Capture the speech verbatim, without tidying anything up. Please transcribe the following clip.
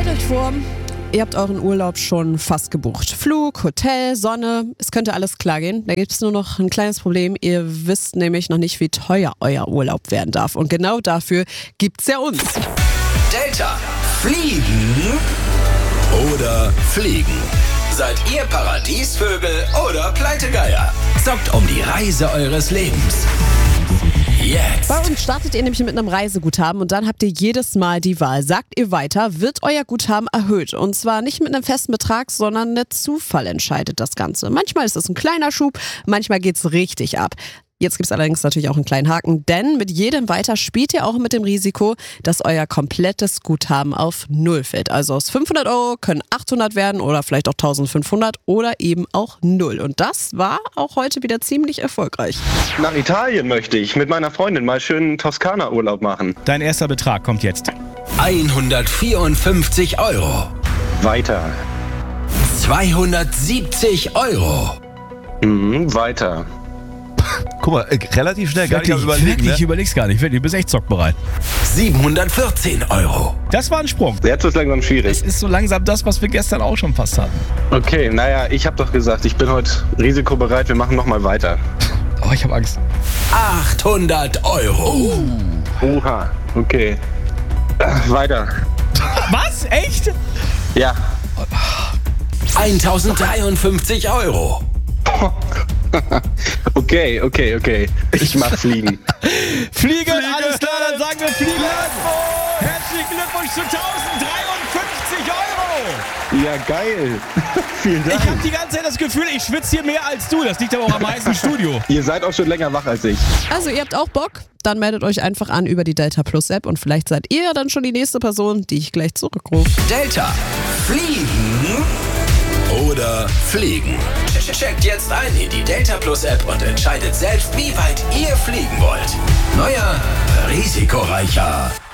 Stellt euch vor, ihr habt euren Urlaub schon fast gebucht. Flug, Hotel, Sonne, es könnte alles klar gehen. Da gibt es nur noch ein kleines Problem. Ihr wisst nämlich noch nicht, wie teuer euer Urlaub werden darf. Und genau dafür gibt's ja uns. Delta. Fliegen oder fliegen? Seid ihr Paradiesvögel oder Pleitegeier? Zockt um die Reise eures Lebens. Jetzt. Bei uns startet ihr nämlich mit einem Reiseguthaben und dann habt ihr jedes Mal die Wahl. Sagt ihr weiter, wird euer Guthaben erhöht. Und zwar nicht mit einem festen Betrag, sondern der Zufall entscheidet das Ganze. Manchmal ist es ein kleiner Schub, manchmal geht's richtig ab. Jetzt gibt es allerdings natürlich auch einen kleinen Haken, denn mit jedem Weiter spielt ihr auch mit dem Risiko, dass euer komplettes Guthaben auf Null fällt. Also aus fünfhundert Euro können achthundert werden oder vielleicht auch eintausendfünfhundert oder eben auch Null. Und das war auch heute wieder ziemlich erfolgreich. Nach Italien möchte ich mit meiner Freundin mal schön Toskana-Urlaub machen. Dein erster Betrag kommt jetzt. hundertvierundfünfzig Euro. Weiter. zweihundertsiebzig Euro. Mhm, weiter. Guck mal, äh, relativ schnell, gar nicht Wirklich, am Überlegen. wirklich, Ne? ich überleg's gar nicht. Wirklich, du bist echt zockbereit. siebenhundertvierzehn Euro. Das war ein Sprung. Jetzt ist langsam schwierig. Das ist so langsam das, was wir gestern auch schon fast hatten. Okay, naja, ich habe doch gesagt, ich bin heute risikobereit, wir machen nochmal weiter. Oh, ich habe Angst. achthundert Euro. Oha, okay. Äh, weiter. Was? Echt? Ja. tausenddreiundfünfzig Euro. Okay, okay, okay. Ich mach Fliegen. Fliegen, alles klar, dann sagen wir Fliegen. Herzlichen Glückwunsch zu tausenddreiundfünfzig Euro. Ja, geil. Vielen Dank. Ich habe die ganze Zeit das Gefühl, ich schwitze hier mehr als du. Das liegt aber auch am heißen Studio. Ihr seid auch schon länger wach als ich. Also ihr habt auch Bock? Dann meldet euch einfach an über die Delta Plus App und vielleicht seid ihr ja dann schon die nächste Person, die ich gleich zurückrufe. Delta. Fliegen oder fliegen? Checkt jetzt ein in die Delta Plus App und entscheidet selbst, wie weit ihr fliegen wollt. Neuer, risikoreicher